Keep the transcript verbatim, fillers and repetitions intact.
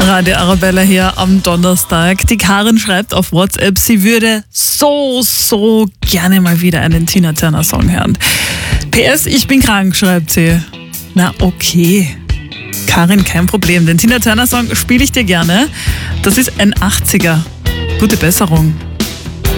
Radio Arabella hier am Donnerstag. Die Karin schreibt auf WhatsApp, sie würde so, so gerne mal wieder einen Tina Turner Song hören. P S, ich bin krank, schreibt sie. Na okay. Karin, kein Problem. Den Tina Turner Song spiele ich dir gerne. Das ist ein achtziger. Gute Besserung.